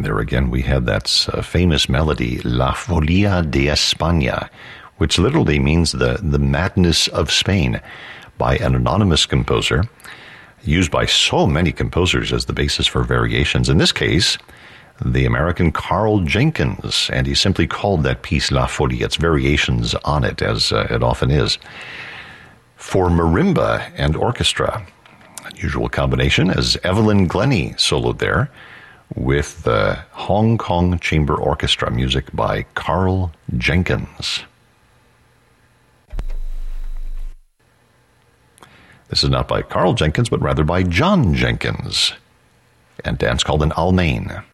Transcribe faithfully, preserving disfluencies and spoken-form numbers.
And there again we had that uh, famous melody, La Folia de España, which literally means the, the madness of Spain, by an anonymous composer, used by so many composers as the basis for variations. In this case, the American Carl Jenkins, and he simply called that piece La Folia. It's variations on it, as uh, it often is. For marimba and orchestra, unusual combination, as Evelyn Glennie soloed there, with the Hong Kong Chamber Orchestra, music by Carl Jenkins. This is not by Carl Jenkins, but rather by John Jenkins, and dance called an Almain.